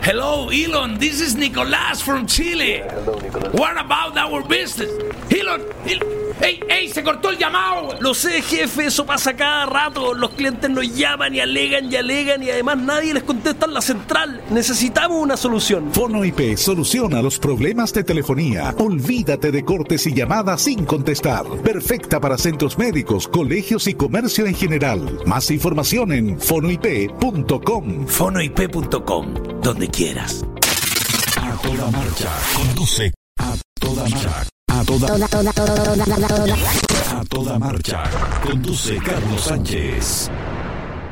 Hello, Elon. This is Nicolás from Chile. Hello, Nicolás. What about our business? Elon. ¡Ey! ¡Se cortó el llamado! Lo sé, jefe, eso pasa cada rato. Los clientes nos llaman y alegan y además nadie les contesta en la central. Necesitamos una solución. Fono IP soluciona los problemas de telefonía. Olvídate de cortes y llamadas sin contestar. Perfecta para centros médicos, colegios y comercio en general. Más información en fonoip.com. Fonoip.com, donde quieras. A toda marcha. Conduce. A toda marcha. A toda marcha. Conduce Carlos Sánchez.